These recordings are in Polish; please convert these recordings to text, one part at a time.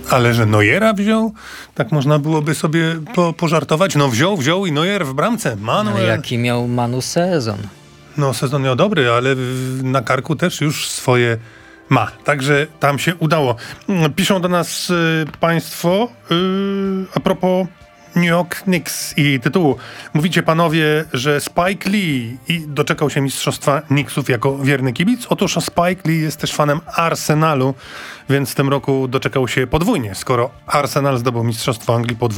Ale że Neuera wziął? Tak można byłoby sobie pożartować. No wziął i Neuer w bramce. Manuel. Ale jaki miał Manu sezon? No sezon miał dobry, ale na karku też już swoje ma. Także tam się udało. Piszą do nas państwo a propos New York Knicks i tytułu. Mówicie panowie, że Spike Lee doczekał się mistrzostwa Knicksów jako wierny kibic. Otóż Spike Lee jest też fanem Arsenalu, więc w tym roku doczekał się podwójnie. Skoro Arsenal zdobył mistrzostwo Anglii po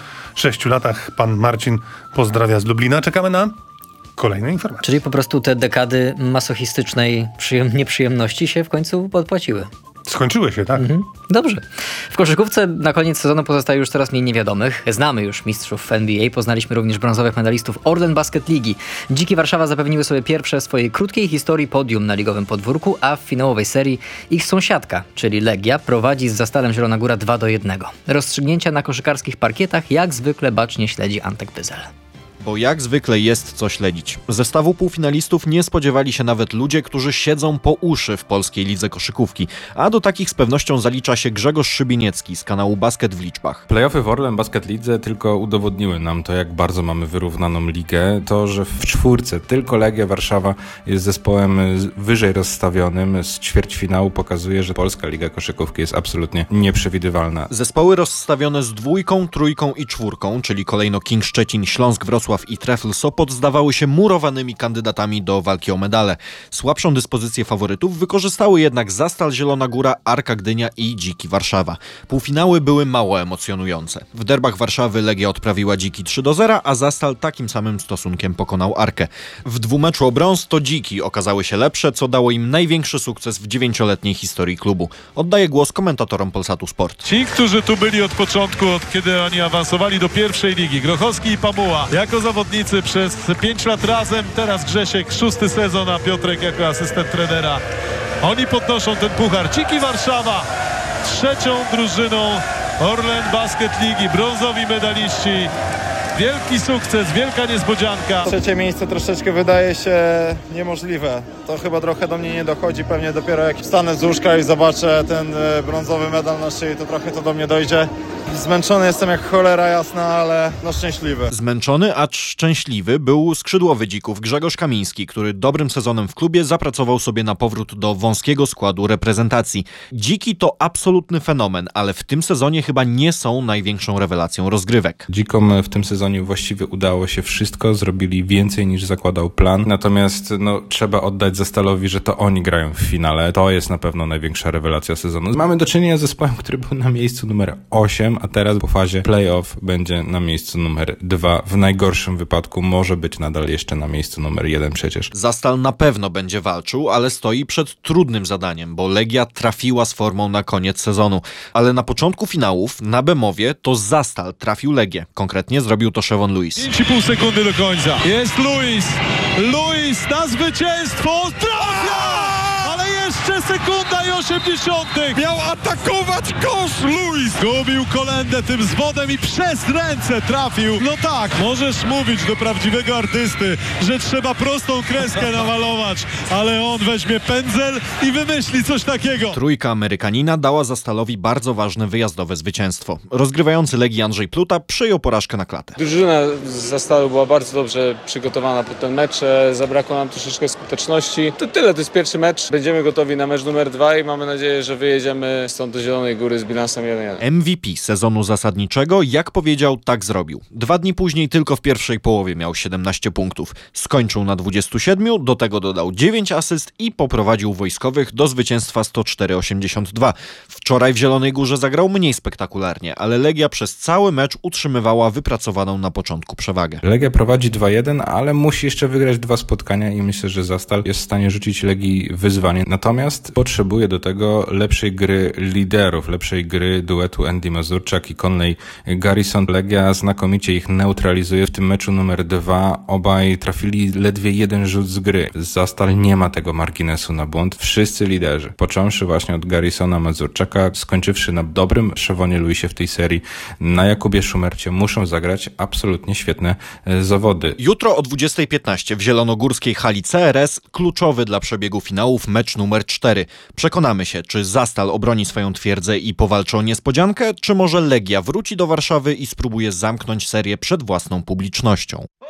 26 latach, pan Marcin pozdrawia z Lublina. Czekamy na kolejne informacje. Czyli po prostu te dekady masochistycznej nieprzyjemności się w końcu podpłaciły. Skończyły się, tak? Dobrze. W koszykówce na koniec sezonu pozostaje już coraz mniej niewiadomych. Znamy już mistrzów NBA, poznaliśmy również brązowych medalistów Orlen Basket Ligi. Dziki Warszawa zapewniły sobie pierwsze w swojej krótkiej historii podium na ligowym podwórku, a w finałowej serii ich sąsiadka, czyli Legia, prowadzi z Zastalem Zielona Góra 2-1. Rozstrzygnięcia na koszykarskich parkietach jak zwykle bacznie śledzi Antek Pyzel. Bo jak zwykle jest co śledzić. Zestawu półfinalistów nie spodziewali się nawet ludzie, którzy siedzą po uszy w polskiej lidze koszykówki. A do takich z pewnością zalicza się Grzegorz Szybieniecki z kanału Basket w Liczbach. Playoffy w Orlen Basket Lidze tylko udowodniły nam to, jak bardzo mamy wyrównaną ligę. To, że w czwórce tylko Legia Warszawa jest zespołem wyżej rozstawionym z ćwierćfinału, pokazuje, że polska liga koszykówki jest absolutnie nieprzewidywalna. Zespoły rozstawione z 2, 3 i 4, czyli kolejno King Szczecin, Śląsk Wrocław i Trefl Sopot zdawały się murowanymi kandydatami do walki o medale. Słabszą dyspozycję faworytów wykorzystały jednak Zastal Zielona Góra, Arka Gdynia i Dziki Warszawa. Półfinały były mało emocjonujące. W derbach Warszawy Legia odprawiła Dziki 3-0, a Zastal takim samym stosunkiem pokonał Arkę. W dwumeczu o brąz to Dziki okazały się lepsze, co dało im największy sukces w 9-letniej historii klubu. Oddaję głos komentatorom Polsatu Sport. Ci, którzy tu byli od początku, od kiedy oni awansowali do pierwszej ligi, Grochowski i Pamuła, jako zawodnicy przez 5 lat razem, teraz Grzesiek 6. sezon, a Piotrek jako asystent trenera. Oni podnoszą ten puchar. Dziki Warszawa, 3. drużyną Orlen Basket Ligi, brązowi medaliści. Wielki sukces, wielka niespodzianka. 3. miejsce troszeczkę wydaje się niemożliwe. To chyba trochę do mnie nie dochodzi. Pewnie dopiero jak wstanę z łóżka i zobaczę ten brązowy medal na szyi, to trochę to do mnie dojdzie. Zmęczony jestem jak cholera jasna, ale szczęśliwy. Zmęczony, acz szczęśliwy był skrzydłowy Dzików Grzegorz Kamiński, który dobrym sezonem w klubie zapracował sobie na powrót do wąskiego składu reprezentacji. Dziki to absolutny fenomen, ale w tym sezonie chyba nie są największą rewelacją rozgrywek. Dzikom w tym sezonie właściwie udało się wszystko, zrobili więcej niż zakładał plan, natomiast trzeba oddać Zastalowi, że to oni grają w finale. To jest na pewno największa rewelacja sezonu. Mamy do czynienia z zespołem, który był na miejscu numer 8, a teraz po fazie playoff będzie na miejscu numer 2. W najgorszym wypadku może być nadal jeszcze na miejscu numer 1 przecież. Zastal na pewno będzie walczył, ale stoi przed trudnym zadaniem, bo Legia trafiła z formą na koniec sezonu. Ale na początku finałów na Bemowie to Zastal trafił Legię. Konkretnie zrobił to Szewon Lewis. 5,5 sekundy do końca. Jest Lewis na zwycięstwo. Trafia! Ale jeszcze sekunda i 80. Miał atakować kosz Lewis. Gubił kolędę tym zwodem i przez ręce trafił. No tak, możesz mówić do prawdziwego artysty, że trzeba prostą kreskę namalować, ale on weźmie pędzel i wymyśli coś takiego. Trójka Amerykanina dała Zastalowi bardzo ważne wyjazdowe zwycięstwo. Rozgrywający Legii Andrzej Pluta przyjął porażkę na klatę. Drużyna z Zastalu była bardzo dobrze przygotowana pod ten mecz. Zabrakło nam troszeczkę skuteczności. To tyle, to jest pierwszy mecz. Będziemy gotowi na mecz numer 2 i mamy nadzieję, że wyjedziemy stąd do Zielonej Góry z bilansem 1-1. MVP sezonu zasadniczego, jak powiedział, tak zrobił. 2 dni później tylko w pierwszej połowie miał 17 punktów. Skończył na 27, do tego dodał 9 asyst i poprowadził wojskowych do zwycięstwa 104-82. Wczoraj w Zielonej Górze zagrał mniej spektakularnie, ale Legia przez cały mecz utrzymywała wypracowaną na początku przewagę. Legia prowadzi 2-1, ale musi jeszcze wygrać 2 spotkania i myślę, że Zastal jest w stanie rzucić Legii wyzwanie. Natomiast potrzebuje do tego lepszej gry liderów, lepszej gry duetu Andy Mazurczak i Conley Garrison. Legia znakomicie ich neutralizuje. W tym meczu numer 2 obaj trafili ledwie 1 rzut z gry. Zastal nie ma tego marginesu na błąd. Wszyscy liderzy, począwszy właśnie od Garrisona, Mazurczaka, skończywszy na dobrym Szewonie Lewisie w tej serii, na Jakubie Szumercie, muszą zagrać absolutnie świetne zawody. Jutro o 20:15 w zielonogórskiej hali CRS kluczowy dla przebiegu finałów mecz numer 4. Przekonamy się, czy Zastal obroni swoją twierdzę i powalczy o niespodziankę, czy może Legia wróci do Warszawy i spróbuje zamknąć serię przed własną publicznością.